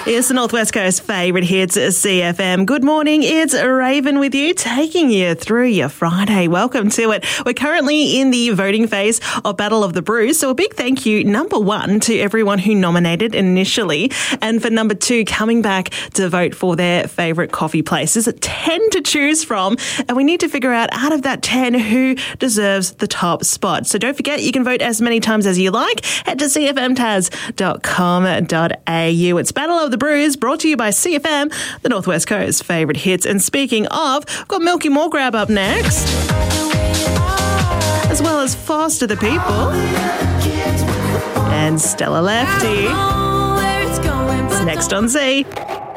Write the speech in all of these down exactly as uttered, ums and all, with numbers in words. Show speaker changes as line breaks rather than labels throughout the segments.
It's the Northwest Coast favourite hits, C F M. Good morning, it's Raven with you, taking you through your Friday. Welcome to it. We're currently in the voting phase of Battle of the Brews, so a big thank you, number one, to everyone who nominated initially, and for number two, coming back to vote for their favourite coffee places. ten to choose from, and we need to figure out, out of that ten, who deserves the top spot. So don't forget, you can vote as many times as you like. Head to c f m taz dot com dot a u. It's Battle of the Brews, brought to you by C F M, the Northwest Coast favourite hits. And speaking of, we've got Milky Moorgrab up next, as well as Foster the People and Stella Lefty. It's next on Z.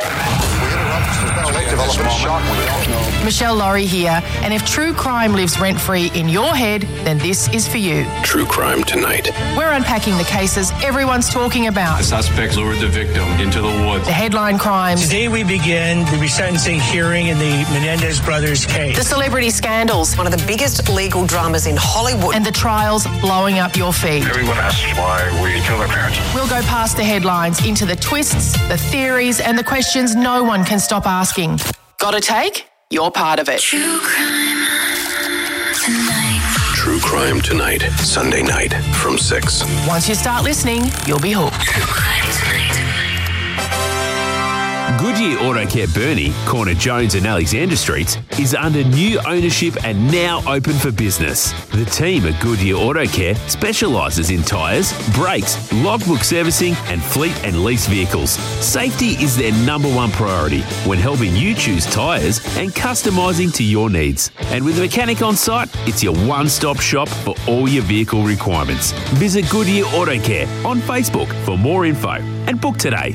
Michelle Laurie here, and if true crime lives rent-free in your head, then this is for you.
True Crime Tonight.
We're unpacking the cases everyone's talking about.
The suspects lured the victim into the woods.
The headline crimes.
Today we begin the resentencing hearing in the Menendez brothers case.
The celebrity scandals.
One of the biggest legal dramas in Hollywood.
And the trials blowing up your feed.
Everyone asks why we killed our parents.
We'll go past the headlines into the twists, the theories, and the questions no one can stop asking. Got a take? You're part of it.
True Crime Tonight. True Crime Tonight, Sunday night from six.
Once you start listening, you'll be hooked.
True Crime Tonight.
Goodyear Auto Care Burnie, corner Jones and Alexander Streets, is under new ownership and now open for business. The team at Goodyear Auto Care specialises in tyres, brakes, logbook servicing and fleet and lease vehicles. Safety is their number one priority when helping you choose tyres and customising to your needs. And with a mechanic on site, it's your one-stop shop for all your vehicle requirements. Visit Goodyear Auto Care on Facebook for more info and book today.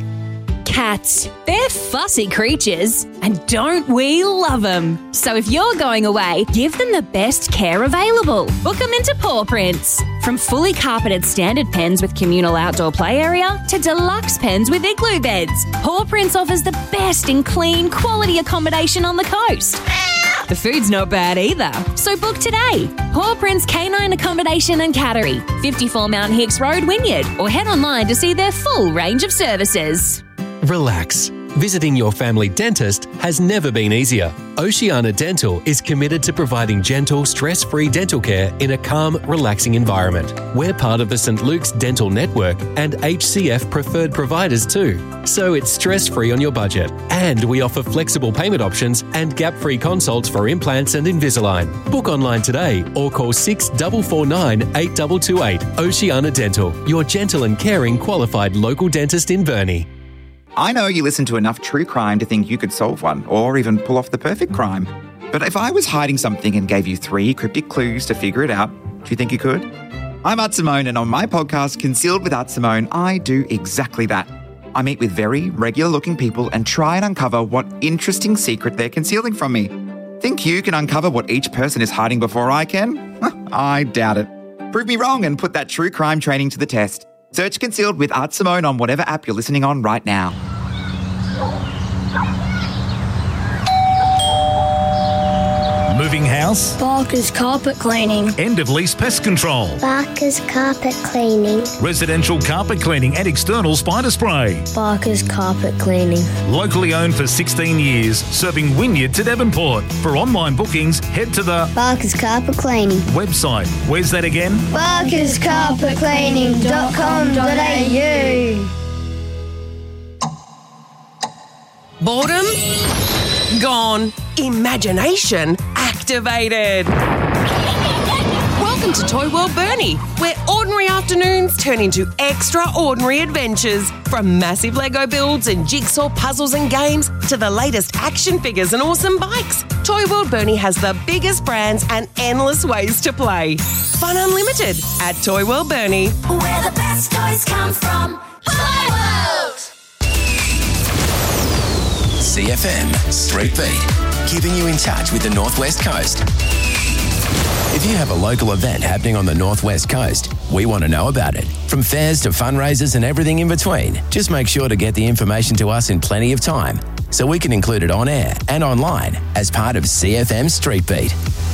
Cats. They're fussy creatures, and don't we love them? So if you're going away, give them the best care available. Book them into Paw Prints. From fully carpeted standard pens with communal outdoor play area to deluxe pens with igloo beds, Paw Prints offers the best in clean, quality accommodation on the coast. The food's not bad either, so book today. Paw Prints Canine Accommodation and Cattery, fifty-four Mount Hicks Road, Wynyard, or head online to see their full range of services.
Relax. Visiting your family dentist has never been easier. Oceana Dental is committed to providing gentle, stress-free dental care in a calm, relaxing environment. We're part of the Saint Luke's Dental Network and H C F preferred providers too, so it's stress-free on your budget. And we offer flexible payment options and gap-free consults for implants and Invisalign. Book online today or call six four four nine, eight two two eight. Oceana Dental, your gentle and caring qualified local dentist in Burnie.
I know you listen to enough true crime to think you could solve one, or even pull off the perfect crime. But if I was hiding something and gave you three cryptic clues to figure it out, do you think you could? I'm Art Simone, and on my podcast, Concealed with Art Simone, I do exactly that. I meet with very regular-looking people and try and uncover what interesting secret they're concealing from me. Think you can uncover what each person is hiding before I can? I doubt it. Prove me wrong and put that true crime training to the test. Search Concealed with Art Simone on whatever app you're listening on right now.
Moving house?
Barker's Carpet Cleaning.
End of lease pest control?
Barker's Carpet Cleaning.
Residential carpet cleaning and external spider spray?
Barker's Carpet Cleaning.
Locally owned for sixteen years, serving Wynyard to Devonport. For online bookings, head to the
Barker's Carpet Cleaning
website. Where's that again?
barkers carpet cleaning dot com dot a u.
Boredom? Gone. Imagination activated. Welcome to Toy World Burnie, where ordinary afternoons turn into extraordinary adventures. From massive Lego builds and jigsaw puzzles and games to the latest action figures and awesome bikes, Toy World Burnie has the biggest brands and endless ways to play. Fun unlimited at Toy World Burnie,
where the best toys come from. Toy World!
C F M Street Beat, keeping you in touch with the Northwest Coast. If you have a local event happening on the Northwest Coast, we want to know about it. From fairs to fundraisers and everything in between, just make sure to get the information to us in plenty of time so we can include it on air and online as part of C F M Street Beat.